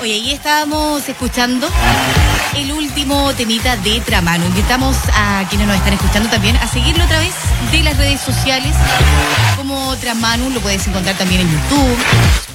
Oye, ahí estábamos escuchando el último temita de Tramanu. Invitamos a quienes nos están escuchando también a seguirlo a través de las redes sociales como Tramanu. Lo puedes encontrar también en YouTube,